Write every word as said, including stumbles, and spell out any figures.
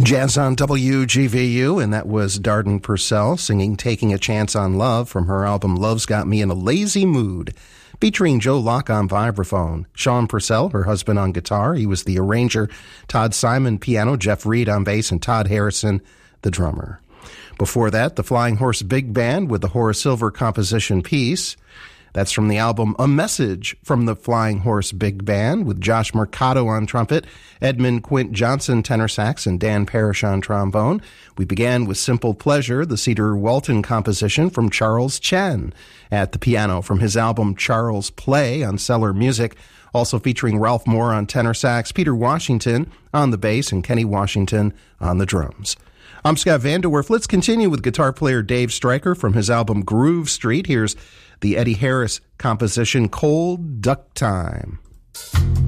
Jazz on W G V U, and that was Darden Purcell singing Taking a Chance on Love from her album Love's Got Me in a Lazy Mood, featuring Joe Locke on vibraphone, Sean Purcell, her husband, on guitar. He was the arranger, Todd Simon piano, Jeff Reed on bass, and Todd Harrison, the drummer. Before that, the Flying Horse Big Band with the Horace Silver composition piece. That's from the album A Message from the Flying Horse Big Band with Josh Mercado on trumpet, Edmund Quint Johnson tenor sax, and Dan Parrish on trombone. We began with Simple Pleasure, the Cedar Walton composition from Charles Chen at the piano from his album Charles Play on Cellar Music, also featuring Ralph Moore on tenor sax, Peter Washington on the bass, and Kenny Washington on the drums. I'm Scott Vanderwerf. Let's continue with guitar player Dave Stryker from his album Groove Street. Here's the Eddie Harris composition Cold Duck Time.